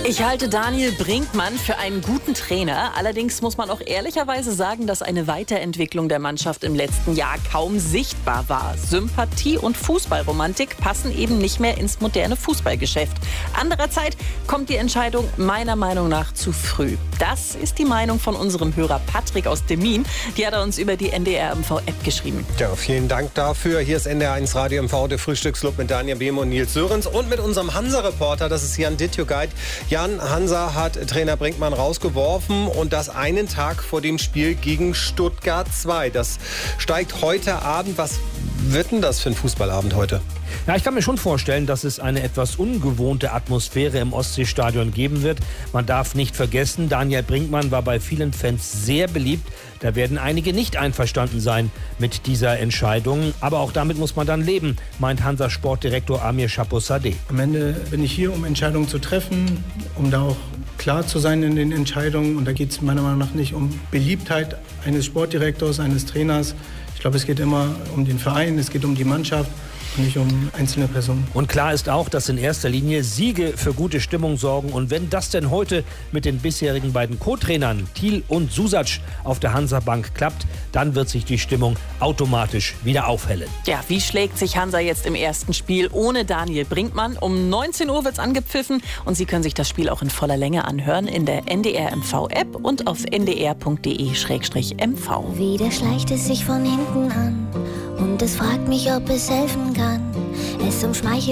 Ich halte Daniel Brinkmann für einen guten Trainer. Allerdings muss man auch ehrlicherweise sagen, dass eine Weiterentwicklung der Mannschaft im letzten Jahr kaum sichtbar war. Sympathie und Fußballromantik passen eben nicht mehr ins moderne Fußballgeschäft. Andererseits kommt die Entscheidung meiner Meinung nach zu früh. Das ist die Meinung von unserem Hörer Patrick aus Demmin. Die hat er uns über die NDR MV-App geschrieben. Ja, vielen Dank dafür. Hier ist NDR1 Radio MV, der Frühstücksclub mit Daniel Behm und Nils Sörensen und mit unserem Hansa-Reporter, das ist Jan Dittjugaid. Jan, Hansa hat Trainer Brinkmann rausgeworfen und das einen Tag vor dem Spiel gegen Stuttgart 2. Das steigt heute Abend. Was wird denn das für ein Fußballabend heute? Ja, ich kann mir schon vorstellen, dass es eine etwas ungewohnte Atmosphäre im Ostseestadion geben wird. Man darf nicht vergessen, Daniel Brinkmann war bei vielen Fans sehr beliebt. Da werden einige nicht einverstanden sein mit dieser Entscheidung. Aber auch damit muss man dann leben, meint Hansa-Sportdirektor Amir Chaposadeh. Am Ende bin ich hier, um Entscheidungen zu treffen, um da auch klar zu sein in den Entscheidungen. Und da geht es meiner Meinung nach nicht um Beliebtheit eines Sportdirektors, eines Trainers. Ich glaube, es geht immer um den Verein, es geht um die Mannschaft. Nicht um einzelne Personen. Und klar ist auch, dass in erster Linie Siege für gute Stimmung sorgen. Und wenn das denn heute mit den bisherigen beiden Co-Trainern Thiel und Susac auf der Hansa-Bank klappt, dann wird sich die Stimmung automatisch wieder aufhellen. Ja, wie schlägt sich Hansa jetzt im ersten Spiel ohne Daniel Brinkmann? Um 19 Uhr wird es angepfiffen und Sie können sich das Spiel auch in voller Länge anhören in der NDR MV-App und auf ndr.de/mv. Wieder schleicht es sich von hinten an und es fragt mich, ob es helfen kann. Es umschmeichelt